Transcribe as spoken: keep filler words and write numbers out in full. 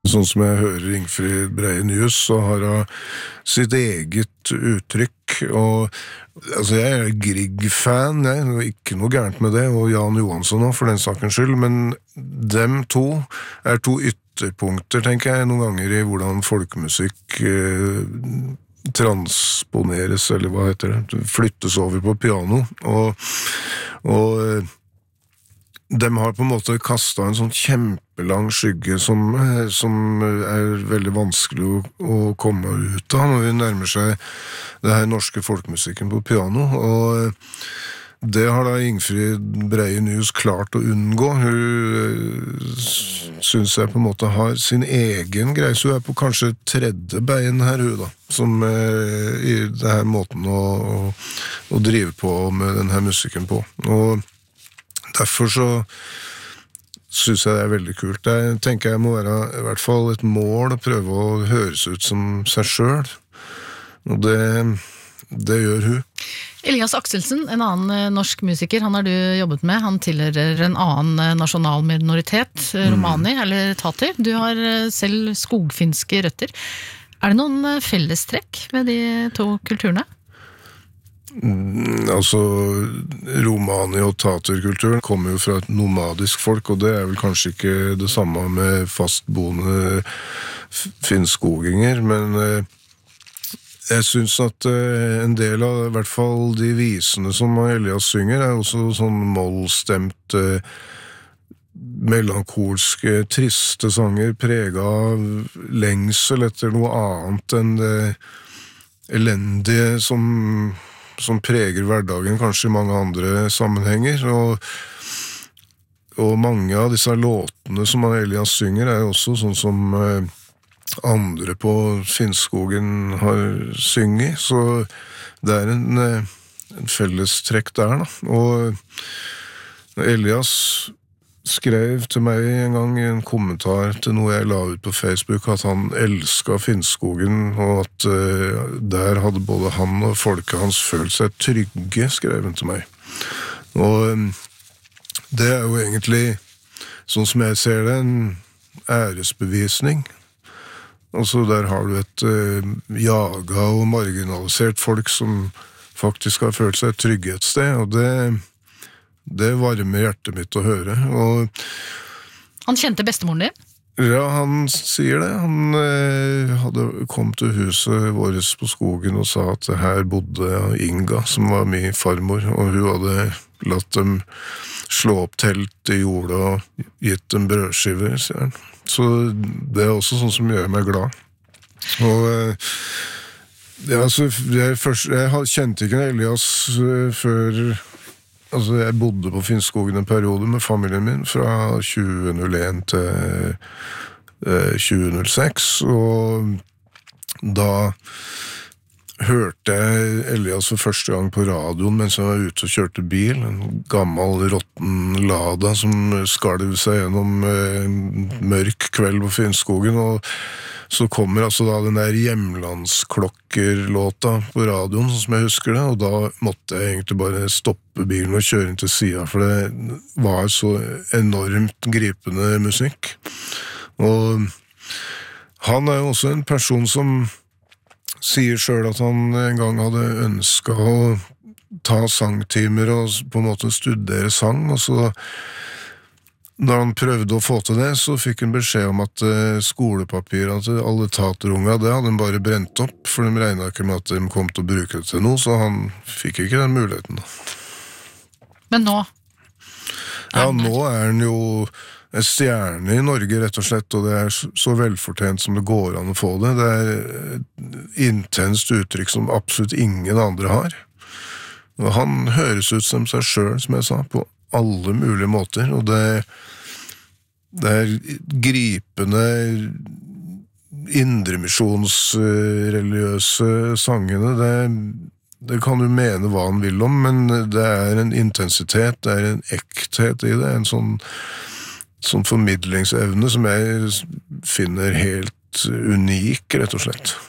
sånn som jeg hører Ingfrid Breie Nyhus, så har hun sitt eget uttrykk, og altså jeg er Grieg-fan, jeg, det er ikke noe gærent med det, og Jan Johansson også, for den sakens skyld, men dem to er to ytterpunkter, tenker jeg, noen ganger i hvordan folkemusikk eh, transponeres, eller hva heter det, flyttes over på piano, og, og de har på en måte kastet en sånn kjempelang skygge som, som er veldig vanskelig å, å komme ut av når vi nærmer seg det her norske folkemusikken på piano, og det har da Ingfrid Breie Nyhus klart å unngå. Hun synes jeg på en måte har sin egen greie, så hun er på kanskje tredje bein her, hun da, som i det her måten å, å, å drive på med den her musikken på, og derfor så synes jeg det er veldig kult. Jeg tenker jeg må være i hvert fall et mål å prøve å høres ut som seg selv. Og det, det gjør hun. Elias Akselsen, en annen norsk musiker, han har du jobbet med. Han tilhører en annen nasjonal minoritet, romani mm. eller tater. Du har selv skogfinske røtter. Er det noen fellestrekk ved de to kulturene? Altså romani- og taterkulturen kommer jo fra et nomadisk folk, og det er vel kanskje ikke det samme med fastboende finnskoginger, men jeg synes at en del av i hvert fall de visene som Elias synger er også sånn mollstemt melankolske, triste sanger preget av lengsel etter noe annet enn det elendige som som preger hverdagen kanskje i mange andre sammenhenger, og, og mange av disse låtene som Elias synger er også sånn som eh, andre på Finnskogen har synget, så det er en, en felles trekk der da, og Elias skrev til meg en gang i en kommentar til noe jeg la ut på Facebook at han elsket Finnskogen, og at uh, der hadde både han og folket hans følt seg trygge, skrev han til meg. Og um, det er jo egentlig, sånn som jeg ser det, en æresbevisning. Altså der har du et uh, jaga og marginalisert folk som faktisk har følt seg trygge et sted, og det Det varmer hjertet mitt å høre. Og han kjente bestemoren din? Ja, han sier det. Han eh, hadde kom til huset våres på skogen og sa at her bodde Inga, som var min farmor, og hun hadde latt dem slå opp telt i jorda og gitt dem brødskiver, sier han. Så det er også sånn som gjør meg glad. Og eh, ja, altså, jeg, først, jeg kjente ikke Elias uh, før Altså, jeg bodde på Finnskogen en periode med familien min fra tjue null en til eh, tjue null seks, og da hørte jeg Elias for første gang på radioen mens jeg var ute og kjørte bil, en gammel rotten Lada som skalv seg gjennom eh, mørk kveld på Finnskogen, og så kommer altså da den der hjemlandsklokkerlåta på radioen, sånn som jeg husker det, og da måtte jeg egentlig bare stoppe bilen og kjøre inn til siden, for det var så enormt gripende musikk. Og han er jo også en person som sier selv at han en gang hadde ønsket å ta sangtimer og på en måte studere sang, og så da han prøvde å få til det, så fikk han beskjed om at uh, skolepapiret til alle taterunga, det hadde han bare brent opp, for de regnet ikke med at de kom til å bruke det til noe, så han fikk ikke den muligheten. Men nå? Ja, nå er han jo en stjerne i Norge, rett og slett, og det er så velfortjent som det går an å få det. Det er et intenst uttrykk som absolutt ingen andre har. Og han høres ut som seg selv, som jeg sa, på alle mulige måter, og det, det er gripende indremisjonsreligiøse sangene, det, det kan du mene hva han vil om, men det er en intensitet, det er en ekthet i det, en sånn, sånn formidlingsevne som jeg finner helt unik, rett og slett.